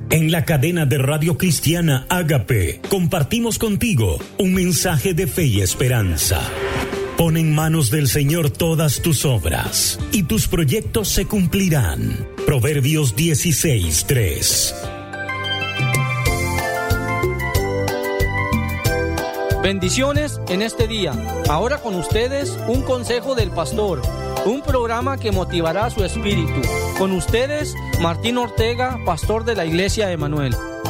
En la cadena de Radio Cristiana Ágape, compartimos contigo un mensaje de fe y esperanza. Pon en manos del Señor todas tus obras, y tus proyectos se cumplirán. Proverbios 16:3. Bendiciones en este día. Ahora con ustedes, un consejo del pastor. Un programa que motivará su espíritu. Con ustedes, Martín Ortega, pastor de la Iglesia Emanuel.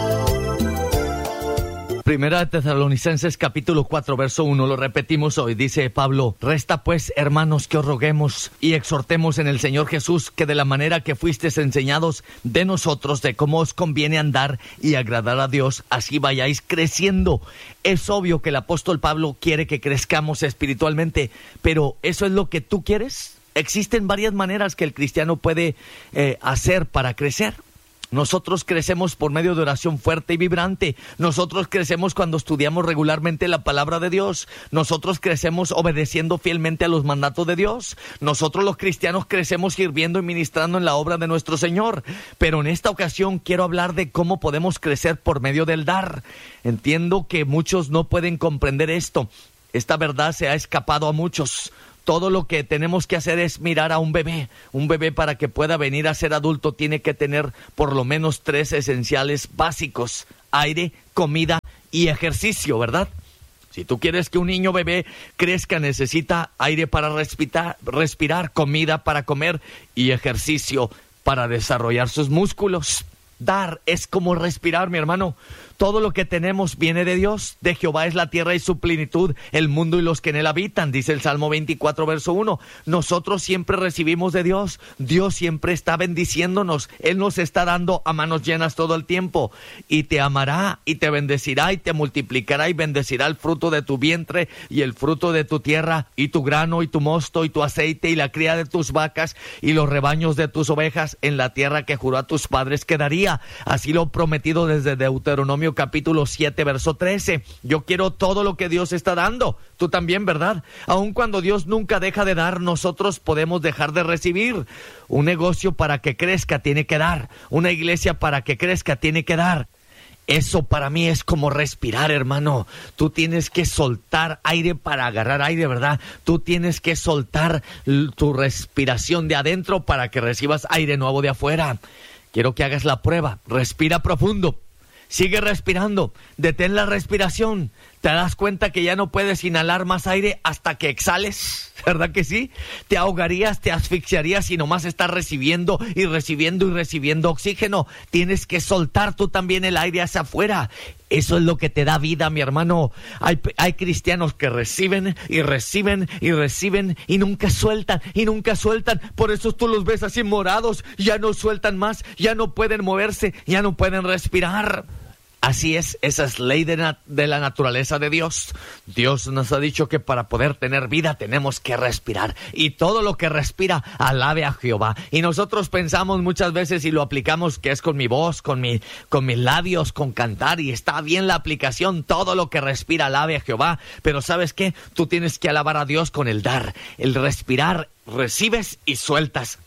Primera de Tesalonicenses capítulo 4 verso 1, lo repetimos hoy, dice Pablo: resta pues, hermanos, que os roguemos y exhortemos en el Señor Jesús, que de la manera que fuisteis enseñados de nosotros, de cómo os conviene andar y agradar a Dios, así vayáis creciendo. Es obvio que el apóstol Pablo quiere que crezcamos espiritualmente, pero ¿eso es lo que tú quieres? Existen varias maneras que el cristiano puede hacer para crecer. Nosotros crecemos por medio de oración fuerte y vibrante. Nosotros crecemos cuando estudiamos regularmente la palabra de Dios. Nosotros crecemos obedeciendo fielmente a los mandatos de Dios. Nosotros los cristianos crecemos sirviendo y ministrando en la obra de nuestro Señor. Pero en esta ocasión quiero hablar de cómo podemos crecer por medio del dar. Entiendo que muchos no pueden comprender esto. Esta verdad se ha escapado a muchos. Todo lo que tenemos que hacer es mirar a un bebé. Un bebé, para que pueda venir a ser adulto, tiene que tener por lo menos 3 esenciales básicos: aire, comida y ejercicio, ¿verdad? Si tú quieres que un niño bebé crezca, necesita aire para respirar, comida para comer y ejercicio para desarrollar sus músculos. Dar es como respirar, mi hermano. Todo lo que tenemos viene de Dios. De Jehová es la tierra y su plenitud, el mundo y los que en él habitan, dice el Salmo 24, verso 1. Nosotros siempre recibimos de Dios. Dios siempre está bendiciéndonos. Él nos está dando a manos llenas todo el tiempo. Y te amará, y te bendecirá, y te multiplicará, y bendecirá el fruto de tu vientre, y el fruto de tu tierra, y tu grano, y tu mosto, y tu aceite, y la cría de tus vacas, y los rebaños de tus ovejas, en la tierra que juró a tus padres que daría. Así lo prometido desde Deuteronomio capítulo 7, verso 13. Yo quiero todo lo que Dios está dando. Tú también, ¿verdad? Aun cuando Dios nunca deja de dar, nosotros podemos dejar de recibir. Un negocio, para que crezca, tiene que dar. Una iglesia, para que crezca, tiene que dar. Eso para mí es como respirar, hermano. Tú tienes que soltar aire para agarrar aire, ¿verdad? Tú tienes que soltar tu respiración de adentro para que recibas aire nuevo de afuera. Quiero que hagas la prueba. Respira profundo. Sigue respirando. Detén la respiración. ¿Te das cuenta que ya no puedes inhalar más aire hasta que exhales? ¿Verdad que sí? Te ahogarías, te asfixiarías si nomás estás recibiendo y recibiendo y recibiendo oxígeno. Tienes que soltar tú también el aire hacia afuera. Eso es lo que te da vida, mi hermano. Hay cristianos que reciben y reciben y reciben y nunca sueltan y nunca sueltan. Por eso tú los ves así morados. Ya no sueltan más, ya no pueden moverse, ya no pueden respirar. Así es, esa es ley de la naturaleza de Dios. Dios nos ha dicho que para poder tener vida tenemos que respirar. Y todo lo que respira, alabe a Jehová. Y nosotros pensamos muchas veces y lo aplicamos, que es con mi voz, con mis labios, con cantar. Y está bien la aplicación, todo lo que respira, alabe a Jehová. Pero ¿sabes qué? Tú tienes que alabar a Dios con el dar, el respirar. Recibes y sueltas,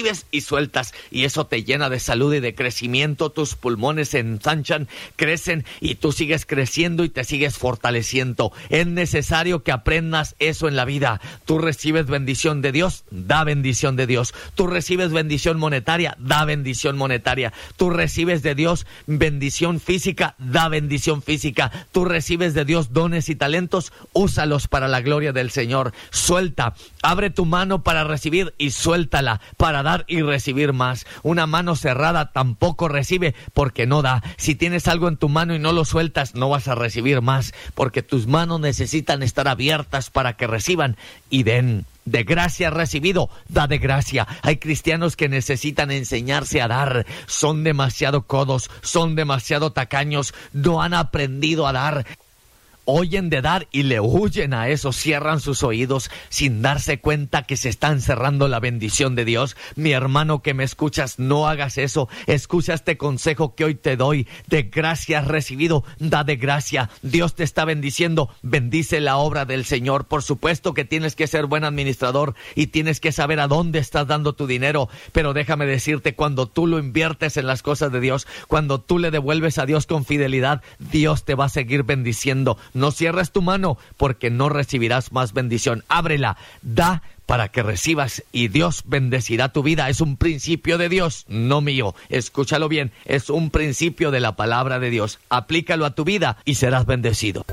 y eso te llena de salud y de crecimiento. Tus pulmones se ensanchan, crecen, y tú sigues creciendo y te sigues fortaleciendo. Es necesario que aprendas eso en la vida. Tú recibes bendición de Dios, da bendición de Dios. Tú recibes bendición monetaria, da bendición monetaria. Tú recibes de Dios bendición física, da bendición física. Tú recibes de Dios dones y talentos, úsalos para la gloria del Señor. Suelta, abre tu mano para recibir y suéltala para dar y recibir más. Una mano cerrada tampoco recibe, porque no da. Si tienes algo en tu mano y no lo sueltas, no vas a recibir más, porque tus manos necesitan estar abiertas para que reciban y den. De gracia recibido, da de gracia. Hay cristianos que necesitan enseñarse a dar. Son demasiado codos, son demasiado tacaños, no han aprendido a dar. oyen de dar y le huyen a eso, cierran sus oídos sin darse cuenta que se están cerrando la bendición de Dios. Mi hermano que me escuchas, no hagas eso. Escucha este consejo que hoy te doy. De gracia has recibido, da de gracia. Dios te está bendiciendo, bendice la obra del Señor. Por supuesto que tienes que ser buen administrador y tienes que saber a dónde estás dando tu dinero, pero déjame decirte, cuando tú lo inviertes en las cosas de Dios, cuando tú le devuelves a Dios con fidelidad, Dios te va a seguir bendiciendo. No cierres tu mano porque no recibirás más bendición. Ábrela, da para que recibas y Dios bendecirá tu vida. Es un principio de Dios, no mío. Escúchalo bien, es un principio de la palabra de Dios. Aplícalo a tu vida y serás bendecido.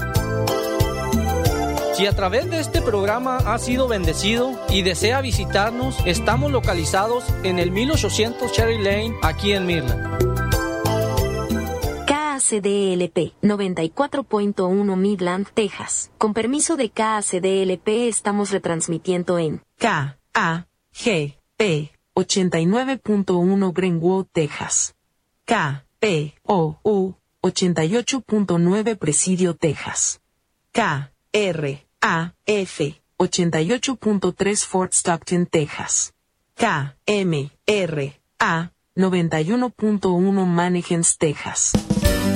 Si a través de este programa ha sido bendecido y desea visitarnos, estamos localizados en el 1800 Cherry Lane, aquí en Midland. KACDLP 94.1 Midland, Texas. Con permiso de KACDLP estamos retransmitiendo en KAGP 89.1 Greenwood, Texas. KPOU 88.9 Presidio, Texas. KRAF 88.3 Fort Stockton, Texas. KMRA 91.1 Mannequins, Texas.